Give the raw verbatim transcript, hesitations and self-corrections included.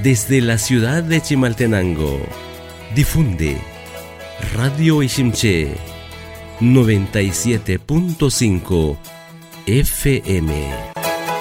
Desde la ciudad de Chimaltenango, difunde Radio Ishimché noventa y siete punto cinco F M.